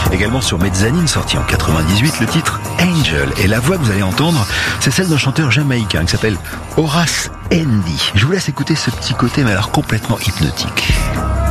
Également sur Mezzanine, sorti en 98, le titre Angel. Et la voix que vous allez entendre, c'est celle d'un chanteur jamaïcain qui s'appelle Horace Andy. Je vous laisse écouter ce petit côté, mais alors complètement hypnotique.